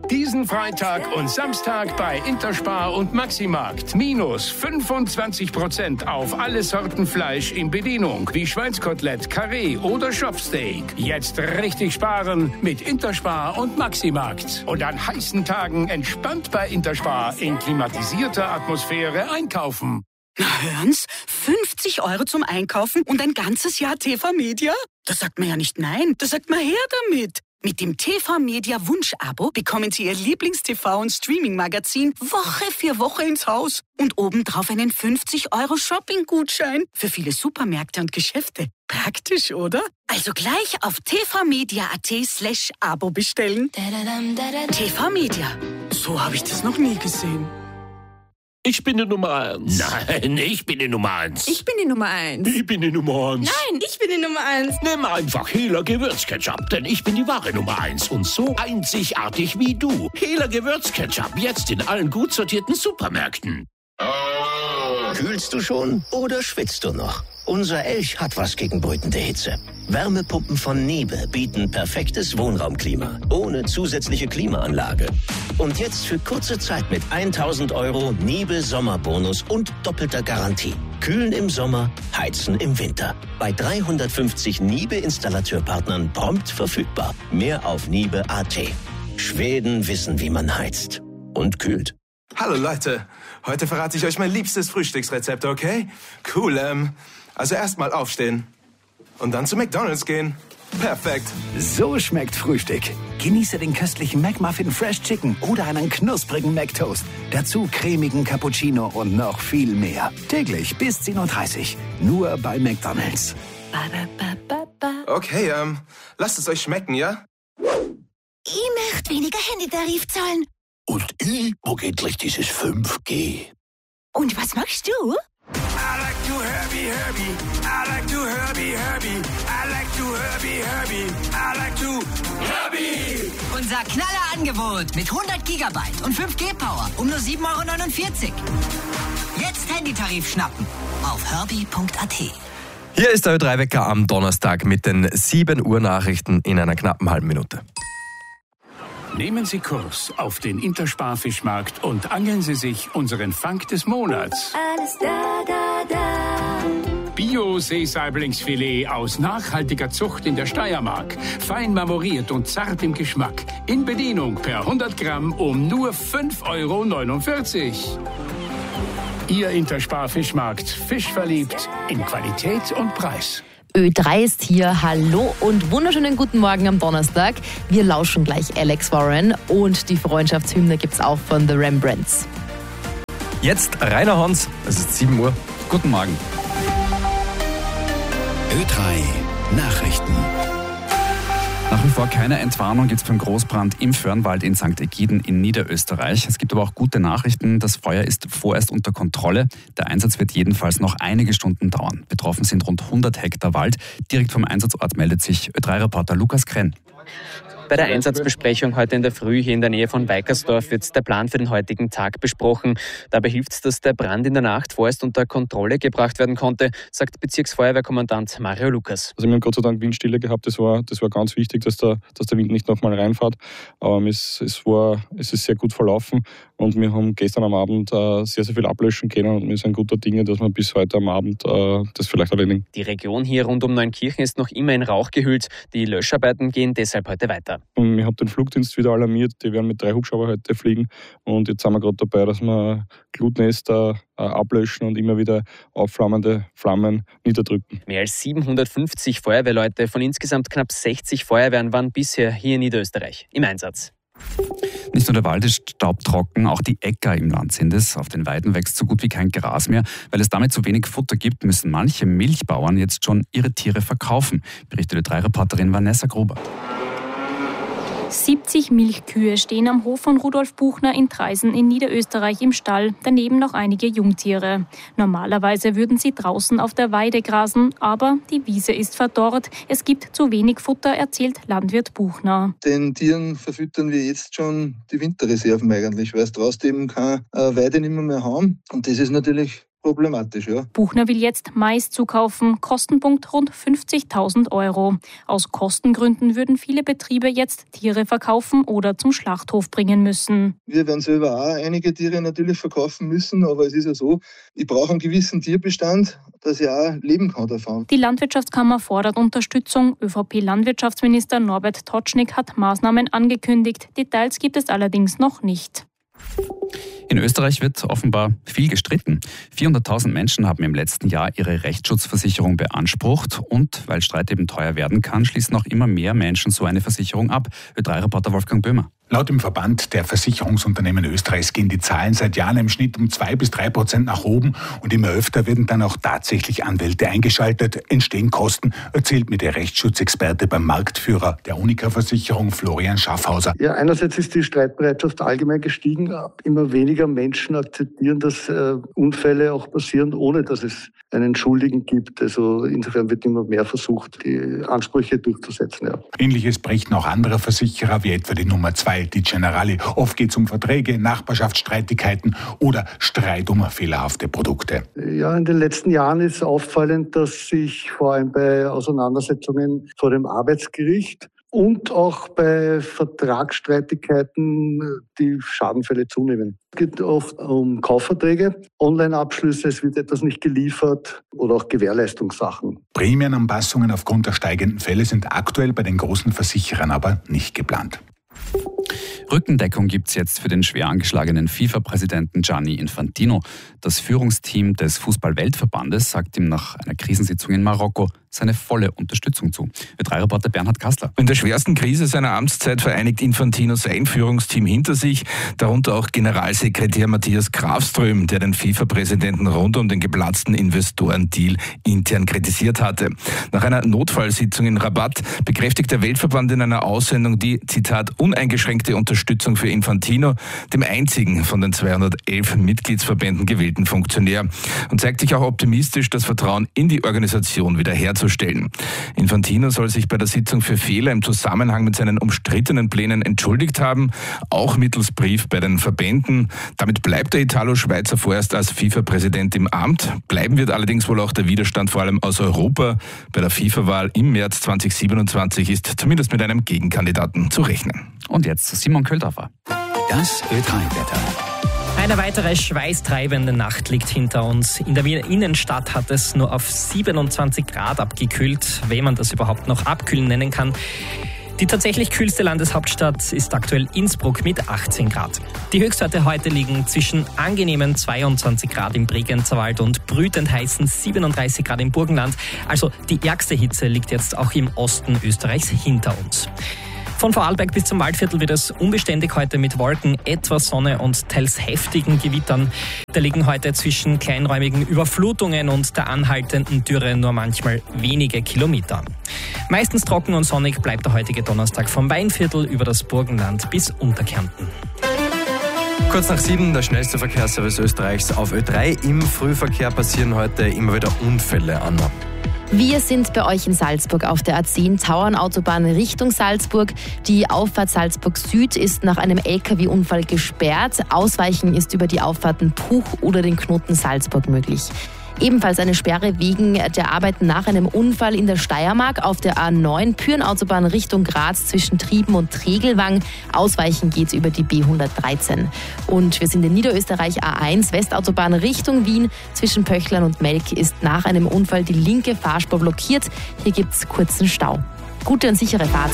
Diesen Freitag und Samstag bei Interspar und Maximarkt. Minus 25% auf alle Sorten Fleisch in Bedienung, wie Schweinskotelett, Karree oder Schopfsteak. Jetzt richtig sparen mit Interspar und Maximarkt. Und an heißen Tagen entspannt bei Interspar in klimatisierter Atmosphäre einkaufen. Na hören's, 50 € zum Einkaufen und ein ganzes Jahr TV Media? Da sagt man ja nicht nein, da sagt man her damit. Mit dem TV Media Wunsch-Abo bekommen Sie Ihr Lieblings-TV- und Streaming-Magazin Woche für Woche ins Haus. Und obendrauf einen 50 € Shopping-Gutschein für viele Supermärkte und Geschäfte. Praktisch, oder? Also gleich auf tvmedia.at/Abo bestellen. TV Media. So habe ich das noch nie gesehen. Ich bin die Nummer 1. Nein, ich bin die Nummer 1. Ich bin die Nummer 1. Ich bin die Nummer 1. Nein, ich bin die Nummer 1. Nimm einfach Hehler Gewürzketchup, denn ich bin die wahre Nummer 1 und so einzigartig wie du. Hehler Gewürzketchup, jetzt in allen gut sortierten Supermärkten. Kühlst du schon oder schwitzt du noch? Unser Elch hat was gegen brütende Hitze. Wärmepumpen von Niebe bieten perfektes Wohnraumklima, ohne zusätzliche Klimaanlage. Und jetzt für kurze Zeit mit 1.000 € Niebe Sommerbonus und doppelter Garantie. Kühlen im Sommer, heizen im Winter. Bei 350 Niebe-Installateurpartnern prompt verfügbar. Mehr auf Niebe.at. Schweden wissen, wie man heizt. Und kühlt. Hallo Leute, heute verrate ich euch mein liebstes Frühstücksrezept, okay? Cool, also erstmal aufstehen und dann zu McDonald's gehen. Perfekt. So schmeckt Frühstück. Genieße den köstlichen McMuffin Fresh Chicken oder einen knusprigen McToast. Dazu cremigen Cappuccino und noch viel mehr. Täglich bis 10:30 Uhr. Nur bei McDonald's. Okay, lasst es euch schmecken, ja? Ich möchte weniger Handytarif zahlen. Und ich mag endlich dieses 5G. Und was machst du? I like to Herbie. I like to Herbie. I like to Herbie. I like to Herbie. Unser Knallerangebot mit 100 Gigabyte und 5G-Power um nur 7,49 €. Jetzt Handytarif schnappen auf herbie.at. Hier ist der Ö3-Wecker am Donnerstag mit den 7 Uhr Nachrichten in einer knappen halben Minute. Nehmen Sie Kurs auf den Interspar-Fischmarkt und angeln Sie sich unseren Fang des Monats. Alles da. Bio-Seesaiblingsfilet aus nachhaltiger Zucht in der Steiermark. Fein marmoriert und zart im Geschmack. In Bedienung per 100 Gramm um nur 5,49 €. Ihr Interspar-Fischmarkt. Fischverliebt in Qualität und Preis. Ö3 ist hier. Hallo und wunderschönen guten Morgen am Donnerstag. Wir lauschen gleich Alex Warren und die Freundschaftshymne gibt's auch von The Rembrandts. Jetzt Rainer Hans, es ist 7 Uhr. Guten Morgen. Ö3 Nachrichten. Nach wie vor keine Entwarnung gibt es beim Großbrand im Föhrenwald in St. Egiden in Niederösterreich. Es gibt aber auch gute Nachrichten. Das Feuer ist vorerst unter Kontrolle. Der Einsatz wird jedenfalls noch einige Stunden dauern. Betroffen sind rund 100 Hektar Wald. Direkt vom Einsatzort meldet sich Ö3-Reporter Lukas Krenn. Bei der Einsatzbesprechung heute in der Früh hier in der Nähe von Weikersdorf wird der Plan für den heutigen Tag besprochen. Dabei hilft es, dass der Brand in der Nacht vorerst unter Kontrolle gebracht werden konnte, sagt Bezirksfeuerwehrkommandant Mario Lukas. Also wir haben Gott sei Dank Windstille gehabt, das war ganz wichtig, dass der Wind nicht nochmal reinfährt. Aber es ist sehr gut verlaufen und wir haben gestern am Abend sehr, sehr viel ablöschen können und wir sind guter Dinge, dass wir bis heute am Abend das vielleicht erledigen. Die Region hier rund um Neunkirchen ist noch immer in Rauch gehüllt. Die Löscharbeiten gehen deshalb heute weiter. Und wir haben den Flugdienst wieder alarmiert, die werden mit 3 Hubschrauber heute fliegen und jetzt sind wir gerade dabei, dass wir Glutnester ablöschen und immer wieder aufflammende Flammen niederdrücken. Mehr als 750 Feuerwehrleute von insgesamt knapp 60 Feuerwehren waren bisher hier in Niederösterreich im Einsatz. Nicht nur der Wald ist staubtrocken, auch die Äcker im Land sind es. Auf den Weiden wächst so gut wie kein Gras mehr. Weil es damit zu wenig Futter gibt, müssen manche Milchbauern jetzt schon ihre Tiere verkaufen, berichtet Ö3-Reporterin Vanessa Gruber. 70 Milchkühe stehen am Hof von Rudolf Buchner in Traisen in Niederösterreich im Stall, daneben noch einige Jungtiere. Normalerweise würden sie draußen auf der Weide grasen, aber die Wiese ist verdorrt. Es gibt zu wenig Futter, erzählt Landwirt Buchner. Den Tieren verfüttern wir jetzt schon die Winterreserven eigentlich, weil es draußen eben keine Weide nicht mehr haben. Und das ist natürlich problematisch, ja. Buchner will jetzt Mais zukaufen, Kostenpunkt rund 50.000 €. Aus Kostengründen würden viele Betriebe jetzt Tiere verkaufen oder zum Schlachthof bringen müssen. Wir werden selber auch einige Tiere natürlich verkaufen müssen, aber es ist ja so, ich brauche einen gewissen Tierbestand, dass ich auch leben kann davon. Die Landwirtschaftskammer fordert Unterstützung. ÖVP-Landwirtschaftsminister Norbert Totschnig hat Maßnahmen angekündigt. Details gibt es allerdings noch nicht. In Österreich wird offenbar viel gestritten. 400.000 Menschen haben im letzten Jahr ihre Rechtsschutzversicherung beansprucht und weil Streit eben teuer werden kann, schließen auch immer mehr Menschen so eine Versicherung ab. Ö3-Reporter Wolfgang Böhmer. Laut dem Verband der Versicherungsunternehmen Österreichs gehen die Zahlen seit Jahren im Schnitt um 2-3% nach oben und immer öfter werden dann auch tatsächlich Anwälte eingeschaltet, entstehen Kosten, erzählt mir der Rechtsschutzexperte beim Marktführer der Unica-Versicherung Florian Schaffhauser. Ja, einerseits ist die Streitbereitschaft allgemein gestiegen. Immer weniger Menschen akzeptieren, dass Unfälle auch passieren, ohne dass es einen Schuldigen gibt. Also insofern wird immer mehr versucht, die Ansprüche durchzusetzen. Ja. Ähnliches berichten auch andere Versicherer, wie etwa die Nummer 2, die Generali. Oft geht es um Verträge, Nachbarschaftsstreitigkeiten oder Streit um fehlerhafte Produkte. Ja, in den letzten Jahren ist auffallend, dass sich vor allem bei Auseinandersetzungen vor dem Arbeitsgericht und auch bei Vertragsstreitigkeiten die Schadenfälle zunehmen. Es geht oft um Kaufverträge, Online-Abschlüsse, es wird etwas nicht geliefert oder auch Gewährleistungssachen. Prämienanpassungen aufgrund der steigenden Fälle sind aktuell bei den großen Versicherern aber nicht geplant. Rückendeckung gibt es jetzt für den schwer angeschlagenen FIFA-Präsidenten Gianni Infantino. Das Führungsteam des Fußball-Weltverbandes sagt ihm nach einer Krisensitzung in Marokko seine volle Unterstützung zu. Ö3-Reporter Bernhard Kastler. In der schwersten Krise seiner Amtszeit vereinigt Infantino sein Führungsteam hinter sich, darunter auch Generalsekretär Matthias Grafström, der den FIFA-Präsidenten rund um den geplatzten Investorendeal intern kritisiert hatte. Nach einer Notfallsitzung in Rabat bekräftigt der Weltverband in einer Aussendung die, Zitat, uneingeschränkte Unterstützung für Infantino, dem einzigen von den 211 Mitgliedsverbänden gewählten Funktionär, und zeigt sich auch optimistisch, das Vertrauen in die Organisation wiederherzustellen. Infantino soll sich bei der Sitzung für Fehler im Zusammenhang mit seinen umstrittenen Plänen entschuldigt haben, auch mittels Brief bei den Verbänden. Damit bleibt der Italo-Schweizer vorerst als FIFA-Präsident im Amt. Bleiben wird allerdings wohl auch der Widerstand vor allem aus Europa. Bei der FIFA-Wahl im März 2027 ist zumindest mit einem Gegenkandidaten zu rechnen. Und jetzt Simon Köldorfer. Das Ö3-Wetter. Eine weitere schweißtreibende Nacht liegt hinter uns. In der Wiener Innenstadt hat es nur auf 27 Grad abgekühlt, wenn man das überhaupt noch abkühlen nennen kann. Die tatsächlich kühlste Landeshauptstadt ist aktuell Innsbruck mit 18 Grad. Die Höchstwerte heute liegen zwischen angenehmen 22 Grad im Bregenzerwald und brütend heißen 37 Grad im Burgenland. Also die ärgste Hitze liegt jetzt auch im Osten Österreichs hinter uns. Von Vorarlberg bis zum Waldviertel wird es unbeständig heute mit Wolken, etwas Sonne und teils heftigen Gewittern. Da liegen heute zwischen kleinräumigen Überflutungen und der anhaltenden Dürre nur manchmal wenige Kilometer. Meistens trocken und sonnig bleibt der heutige Donnerstag vom Weinviertel über das Burgenland bis Unterkärnten. Kurz nach 7, der schnellste Verkehrsservice Österreichs auf Ö3. Im Frühverkehr passieren heute immer wieder Unfälle, Anna. Wir sind bei euch in Salzburg auf der A10 Tauernautobahn Richtung Salzburg. Die Auffahrt Salzburg Süd ist nach einem LKW-Unfall gesperrt. Ausweichen ist über die Auffahrten Puch oder den Knoten Salzburg möglich. Ebenfalls eine Sperre wegen der Arbeiten nach einem Unfall in der Steiermark auf der A9 Pyrenautobahn Richtung Graz zwischen Trieben und Tregelwang. Ausweichen geht über die B113. Und wir sind in Niederösterreich A1 Westautobahn Richtung Wien. Zwischen Pöchlern und Melk ist nach einem Unfall die linke Fahrspur blockiert. Hier gibt's kurzen Stau. Gute und sichere Fahrt.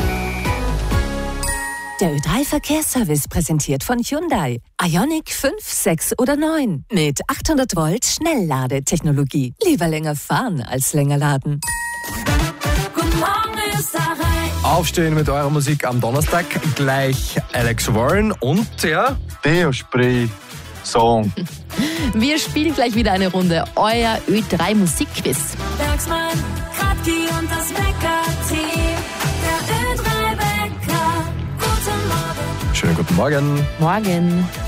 Der Ö3-Verkehrsservice präsentiert von Hyundai. Ioniq 5, 6 oder 9 mit 800 Volt Schnellladetechnologie. Lieber länger fahren als länger laden. Guten Morgen, Österreich. Aufstehen mit eurer Musik am Donnerstag. Gleich Alex Warren und der Deo-Spray-Song. Wir spielen gleich wieder eine Runde. Euer Ö3-Musikquiz. Bergsmann, Kratki und das Wecker-Team. Der Ö3-Wecker. Guten Morgen. Schönen guten Morgen. Morgen.